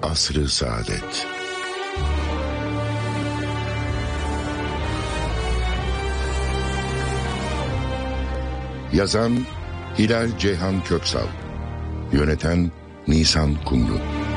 Asr-ı Saadet. Yazan Hilal Ceyhan Köksal, yöneten Nisan Kumru.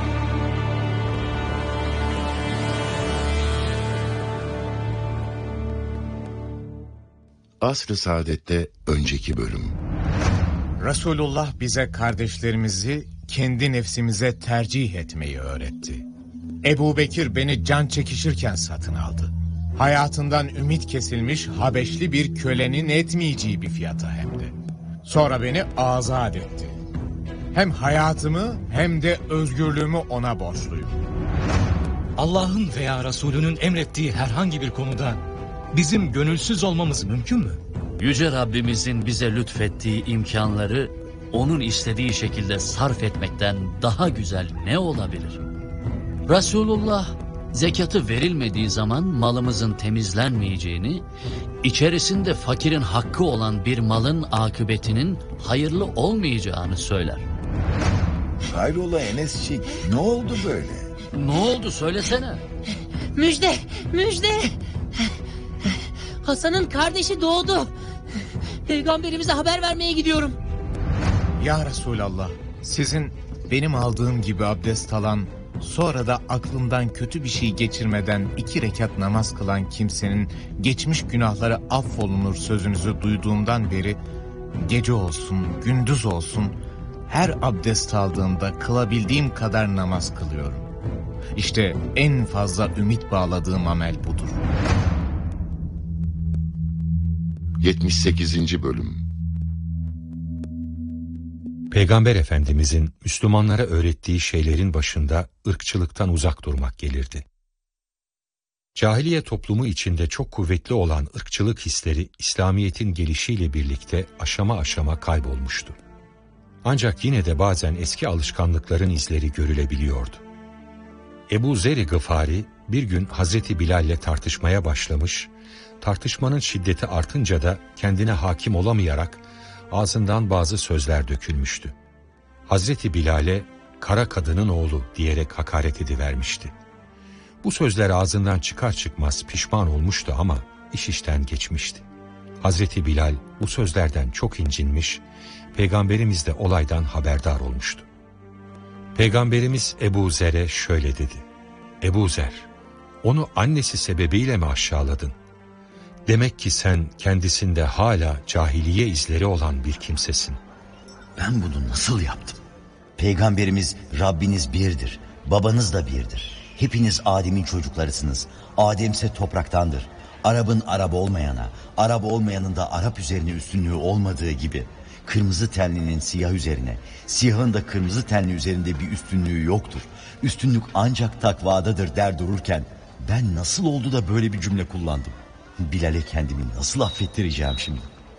Asr-ı Saadet'te önceki bölüm. Resulullah bize kardeşlerimizi kendi nefsimize tercih etmeyi öğretti. Ebu Bekir beni can çekişirken satın aldı. Hayatından ümit kesilmiş Habeşli bir kölenin etmeyeceği bir fiyata hem de. Sonra beni azat etti. Hem hayatımı hem de özgürlüğümü ona borçluyum. Allah'ın veya Resulünün emrettiği herhangi bir konuda bizim gönülsüz olmamız mümkün mü? Yüce Rabbimizin bize lütfettiği imkanları onun istediği şekilde sarf etmekten daha güzel ne olabilir? Resulullah zekatı verilmediği zaman malımızın temizlenmeyeceğini, içerisinde fakirin hakkı olan bir malın akıbetinin hayırlı olmayacağını söyler. Hayrola Enesçik, ne oldu böyle? Ne oldu söylesene. Müjde, müjde. Hasan'ın kardeşi doğdu. Peygamberimize haber vermeye gidiyorum. Ya Resulallah, sizin benim aldığım gibi abdest alan, sonra da aklından kötü bir şey geçirmeden 2 rekat namaz kılan kimsenin geçmiş günahları affolunur sözünüzü duyduğumdan beri gece olsun, gündüz olsun her abdest aldığımda kılabildiğim kadar namaz kılıyorum. İşte en fazla ümit bağladığım amel budur. 78. Bölüm. Peygamber Efendimizin Müslümanlara öğrettiği şeylerin başında ırkçılıktan uzak durmak gelirdi. Cahiliye toplumu içinde çok kuvvetli olan ırkçılık hisleri İslamiyet'in gelişiyle birlikte aşama aşama kaybolmuştu. Ancak yine de bazen eski alışkanlıkların izleri görülebiliyordu. Ebu Zer-i Gıfari bir gün Hazreti Bilal'le tartışmaya başlamış, tartışmanın şiddeti artınca da kendine hakim olamayarak ağzından bazı sözler dökülmüştü. Hazreti Bilal'e kara kadının oğlu diyerek hakaret edivermişti. Bu sözler ağzından çıkar çıkmaz pişman olmuştu ama iş işten geçmişti. Hazreti Bilal bu sözlerden çok incinmiş, Peygamberimiz de olaydan haberdar olmuştu. Peygamberimiz Ebu Zer'e şöyle dedi: Ebu Zer, onu annesi sebebiyle mi aşağıladın? Demek ki sen kendisinde hala cahiliye izleri olan bir kimsesin. Ben bunu nasıl yaptım? Peygamberimiz Rabbiniz birdir, babanız da birdir. Hepiniz Adem'in çocuklarısınız. Adem ise topraktandır. Arap'ın Arap olmayana, Arap olmayanın da Arap üzerine üstünlüğü olmadığı gibi kırmızı tenlinin siyah üzerine, siyahın da kırmızı tenli üzerinde bir üstünlüğü yoktur. Üstünlük ancak takvadadır der dururken ben nasıl oldu da böyle bir cümle kullandım? Bilal'e kendimi nasıl affettireceğim şimdi?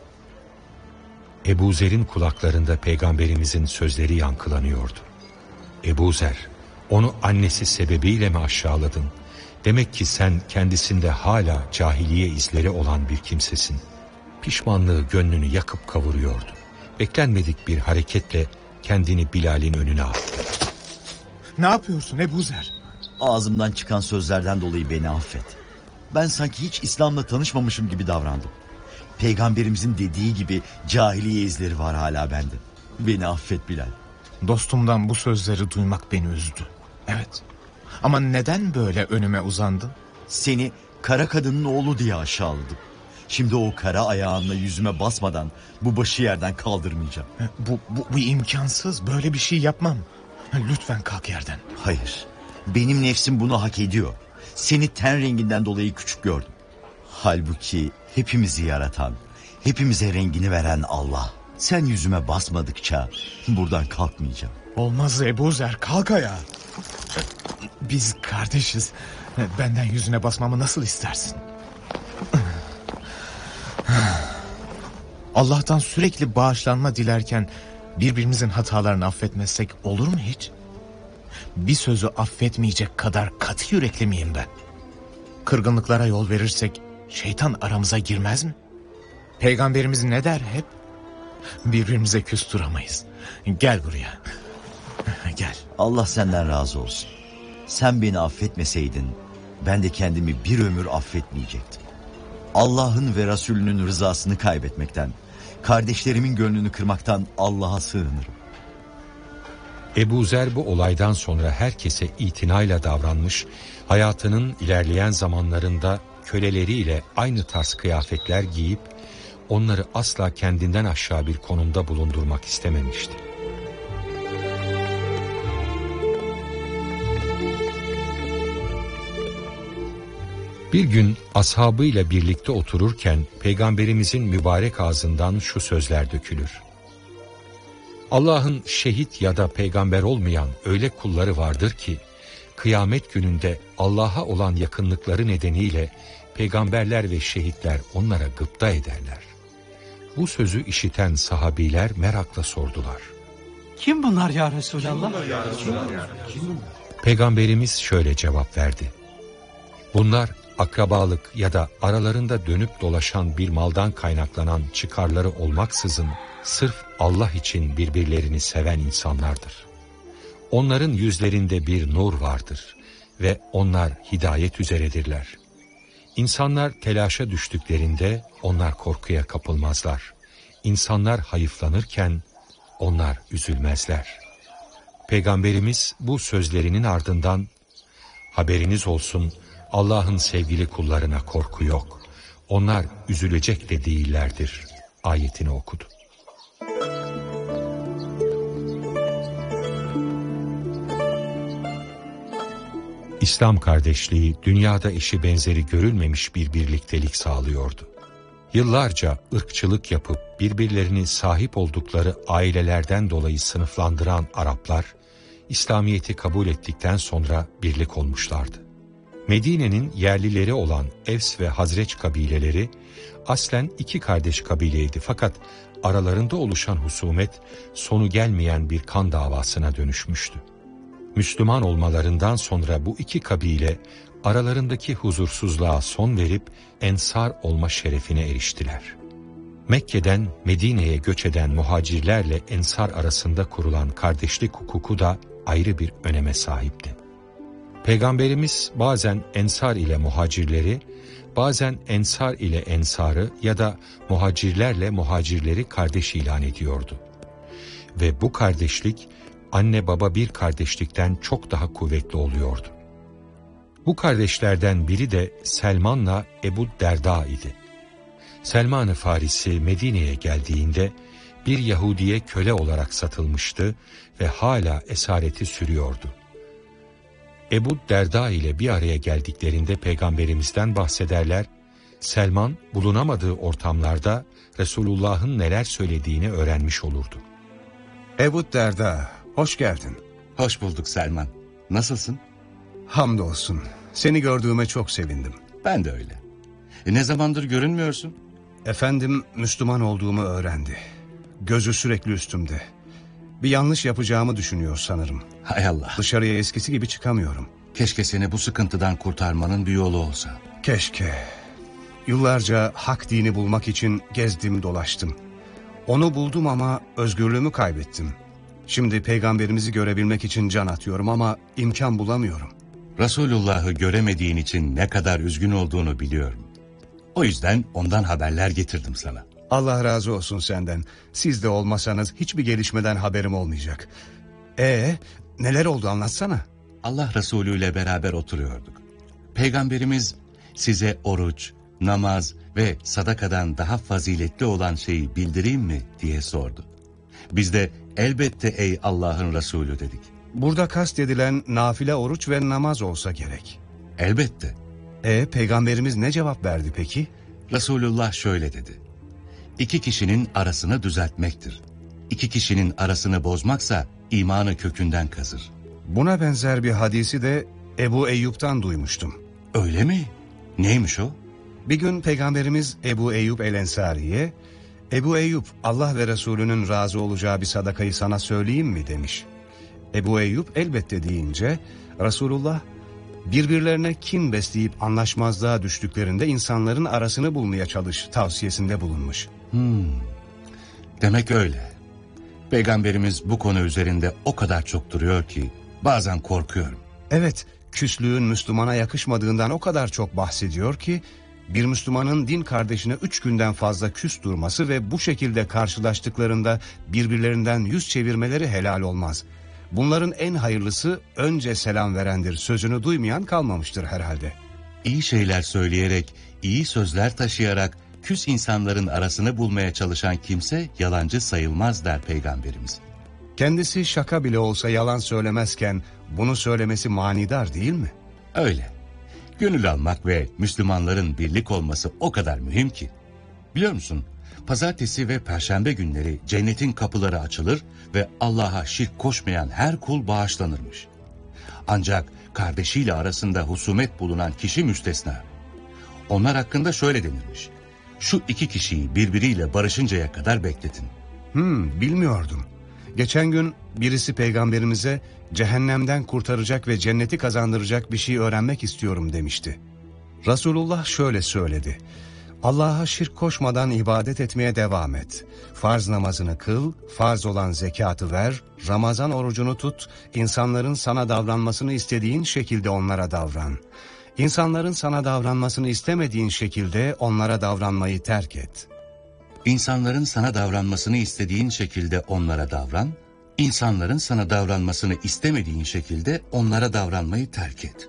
Ebu Zer'in kulaklarında Peygamberimizin sözleri yankılanıyordu. Ebu Zer, onu annesi sebebiyle mi aşağıladın? Demek ki sen kendisinde hala cahiliye izleri olan bir kimsesin. Pişmanlığı gönlünü yakıp kavuruyordu. Beklenmedik bir hareketle kendini Bilal'in önüne attı. Ne yapıyorsun Ebu Zer? Ağzımdan çıkan sözlerden dolayı beni affet. Ben sanki hiç İslam'la tanışmamışım gibi davrandım. Peygamberimizin dediği gibi cahiliye izleri var hala bende. Beni affet Bilal. Dostumdan bu sözleri duymak beni üzdü. Evet. Ama neden böyle önüme uzandın? Seni kara kadının oğlu diye aşağıladım. Şimdi o kara ayağınla yüzüme basmadan bu başı yerden kaldırmayacağım. Bu imkansız. Böyle bir şey yapmam. Lütfen kalk yerden. Hayır. Benim nefsim bunu hak ediyor. Seni ten renginden dolayı küçük gördüm. Halbuki hepimizi yaratan, hepimize rengini veren Allah. Sen yüzüme basmadıkça buradan kalkmayacağım. Olmaz Ebu Zer, kalk ayağa. Biz kardeşiz. Benden yüzüne basmamı nasıl istersin? Allah'tan sürekli bağışlanma dilerken birbirimizin hatalarını affetmezsek olur mu hiç? Bir sözü affetmeyecek kadar katı yürekli miyim ben? Kırgınlıklara yol verirsek şeytan aramıza girmez mi? Peygamberimiz ne der hep? Birbirimize küs duramayız. Gel buraya. Gel. Allah senden razı olsun. Sen beni affetmeseydin ben de kendimi bir ömür affetmeyecektim. Allah'ın ve Resulünün rızasını kaybetmekten, kardeşlerimin gönlünü kırmaktan Allah'a sığınırım. Ebu Zer bu olaydan sonra herkese itinayla davranmış, hayatının ilerleyen zamanlarında köleleriyle aynı tarz kıyafetler giyip, onları asla kendinden aşağı bir konumda bulundurmak istememişti. Bir gün ashabıyla birlikte otururken Peygamberimizin mübarek ağzından şu sözler dökülür. Allah'ın şehit ya da peygamber olmayan öyle kulları vardır ki, kıyamet gününde Allah'a olan yakınlıkları nedeniyle peygamberler ve şehitler onlara gıpta ederler. Bu sözü işiten sahabiler merakla sordular. Kim bunlar ya Resulallah? Peygamberimiz şöyle cevap verdi. Bunlar akrabalık ya da aralarında dönüp dolaşan bir maldan kaynaklanan çıkarları olmaksızın sırf Allah için birbirlerini seven insanlardır. Onların yüzlerinde bir nur vardır ve onlar hidayet üzeredirler. İnsanlar telaşa düştüklerinde onlar korkuya kapılmazlar. İnsanlar hayıflanırken onlar üzülmezler. Peygamberimiz bu sözlerinin ardından haberiniz olsun Allah'ın sevgili kullarına korku yok. Onlar üzülecek de değillerdir ayetini okudu. İslam kardeşliği dünyada eşi benzeri görülmemiş bir birliktelik sağlıyordu. Yıllarca ırkçılık yapıp birbirlerini sahip oldukları ailelerden dolayı sınıflandıran Araplar, İslamiyet'i kabul ettikten sonra birlik olmuşlardı. Medine'nin yerlileri olan Evs ve Hazreç kabileleri aslen iki kardeş kabileydi fakat aralarında oluşan husumet sonu gelmeyen bir kan davasına dönüşmüştü. Müslüman olmalarından sonra bu iki kabile aralarındaki huzursuzluğa son verip ensar olma şerefine eriştiler. Mekke'den Medine'ye göç eden muhacirlerle ensar arasında kurulan kardeşlik hukuku da ayrı bir öneme sahipti. Peygamberimiz bazen ensar ile muhacirleri, bazen ensar ile ensarı ya da muhacirlerle muhacirleri kardeş ilan ediyordu. Ve bu kardeşlik anne baba bir kardeşlikten çok daha kuvvetli oluyordu. Bu kardeşlerden biri de Selman'la Ebu Derda idi. Selman-ı Farisi Medine'ye geldiğinde bir Yahudiye köle olarak satılmıştı ve hala esareti sürüyordu. Ebu Derda ile bir araya geldiklerinde Peygamberimizden bahsederler, Selman bulunamadığı ortamlarda Resulullah'ın neler söylediğini öğrenmiş olurdu. Ebu Derda, hoş geldin. Hoş bulduk Selman. Nasılsın? Hamdolsun. Seni gördüğüme çok sevindim. Ben de öyle. Ne zamandır görünmüyorsun? Efendim Müslüman olduğumu öğrendi. Gözü sürekli üstümde. Bir yanlış yapacağımı düşünüyor sanırım. Hay Allah. Dışarıya eskisi gibi çıkamıyorum. Keşke seni bu sıkıntıdan kurtarmanın bir yolu olsa. Keşke. Yıllarca hak dini bulmak için gezdim dolaştım. Onu buldum ama özgürlüğümü kaybettim. Şimdi peygamberimizi görebilmek için can atıyorum ama imkan bulamıyorum. Resulullah'ı göremediğin için ne kadar üzgün olduğunu biliyorum. O yüzden ondan haberler getirdim sana. Allah razı olsun senden. Siz de olmasanız hiçbir gelişmeden haberim olmayacak. Neler oldu anlatsana. Allah Resulü ile beraber oturuyorduk. Peygamberimiz size oruç, namaz ve sadakadan daha faziletli olan şeyi bildireyim mi diye sordu. Biz de elbette ey Allah'ın Resulü dedik. Burada kastedilen nafile oruç ve namaz olsa gerek. Elbette. Peygamberimiz ne cevap verdi peki? Resulullah şöyle dedi. 2 kişinin arasını düzeltmektir. 2 kişinin arasını bozmaksa imanı kökünden kazır. Buna benzer bir hadisi de Ebu Eyyub'tan duymuştum. Öyle mi? Neymiş o? Bir gün Peygamberimiz Ebu Eyyub el-Ensari'ye, Ebu Eyyub Allah ve Resulünün razı olacağı bir sadakayı sana söyleyeyim mi demiş. Ebu Eyyub elbette deyince Resulullah birbirlerine kin besleyip anlaşmazlığa düştüklerinde insanların arasını bulmaya çalış tavsiyesinde bulunmuş. Demek öyle. Peygamberimiz bu konu üzerinde o kadar çok duruyor ki bazen korkuyorum. Evet, küslüğün Müslümana yakışmadığından o kadar çok bahsediyor ki, bir Müslümanın din kardeşine 3 günden fazla küs durması ve bu şekilde karşılaştıklarında birbirlerinden yüz çevirmeleri helal olmaz. Bunların en hayırlısı önce selam verendir sözünü duymayan kalmamıştır herhalde. İyi şeyler söyleyerek, iyi sözler taşıyarak küs insanların arasını bulmaya çalışan kimse yalancı sayılmaz der Peygamberimiz. Kendisi şaka bile olsa yalan söylemezken bunu söylemesi manidar değil mi? Öyle. Gönül almak ve Müslümanların birlik olması o kadar mühim ki. Biliyor musun? Pazartesi ve Perşembe günleri cennetin kapıları açılır ve Allah'a şirk koşmayan her kul bağışlanırmış. Ancak kardeşiyle arasında husumet bulunan kişi müstesna. Onlar hakkında şöyle denilmiş: şu iki kişiyi birbiriyle barışıncaya kadar bekletin. Bilmiyordum. Geçen gün birisi peygamberimize cehennemden kurtaracak ve cenneti kazandıracak bir şey öğrenmek istiyorum demişti. Resulullah şöyle söyledi: Allah'a şirk koşmadan ibadet etmeye devam et. Farz namazını kıl, farz olan zekatı ver, Ramazan orucunu tut, insanların sana davranmasını istediğin şekilde onlara davran. İnsanların sana davranmasını istemediğin şekilde onlara davranmayı terk et. İnsanların sana davranmasını istediğin şekilde onlara davran, insanların sana davranmasını istemediğin şekilde onlara davranmayı terk et.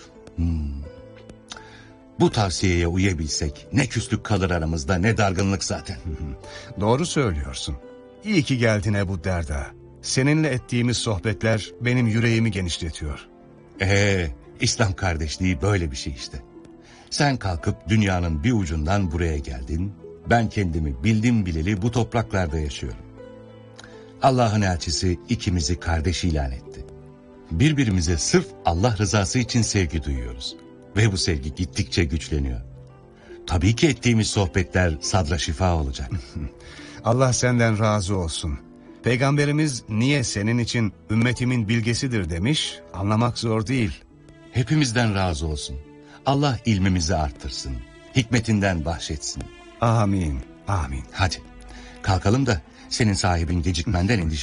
Bu tavsiyeye uyabilsek ne küslük kalır aramızda, ne dargınlık zaten. Doğru söylüyorsun. İyi ki geldin Ebu Derda. Seninle ettiğimiz sohbetler benim yüreğimi genişletiyor. İslam kardeşliği böyle bir şey işte. Sen kalkıp dünyanın bir ucundan buraya geldin. Ben kendimi bildim bileli bu topraklarda yaşıyorum. Allah'ın elçisi ikimizi kardeş ilan etti. Birbirimize sırf Allah rızası için sevgi duyuyoruz. Ve bu sevgi gittikçe güçleniyor. Tabii ki ettiğimiz sohbetler sadra şifa olacak. Allah senden razı olsun. Peygamberimiz niye senin için ümmetimin bilgesidir demiş, anlamak zor değil. Hepimizden razı olsun. Allah ilmimizi arttırsın. Hikmetinden bahşetsin. Amin, amin. Hadi kalkalım da senin sahibin gecikmenden endişe